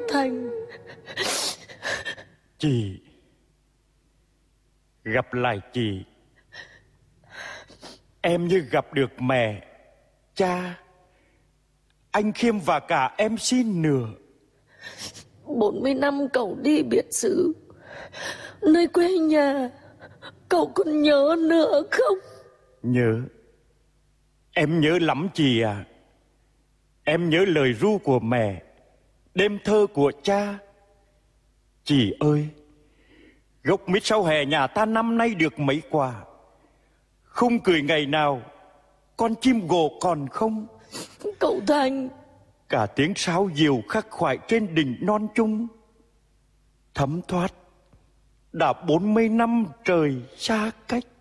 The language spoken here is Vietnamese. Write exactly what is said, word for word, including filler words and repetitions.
Thành. Chị, gặp lại chị, em như gặp được mẹ, cha, anh Khiêm và cả em Xin nữa. Bốn mươi năm cậu đi biệt xứ, nơi quê nhà, cậu còn nhớ nữa không? Nhớ. Em nhớ lắm chị à. Em nhớ lời ru của mẹ, đêm thơ của cha. Chị ơi, gốc mít sau hè nhà ta năm nay được mấy quả. Không cười ngày nào, con chim gồ còn không. Cậu Thành. Cả tiếng sáo diều khắc khoải trên đỉnh non trung. Thấm thoát đã bốn mươi năm trời xa cách.